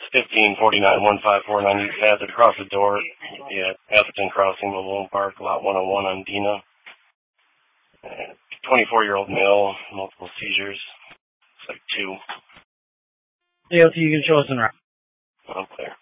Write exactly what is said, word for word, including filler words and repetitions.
fifteen forty-nine one five four nine East Hazard, across the door. Yeah, Atherton Crossing, Malone Park, lot one oh one on Dina. twenty-four-year-old male, multiple seizures. It's like two. Yeah, you can show us in route. I'm clear.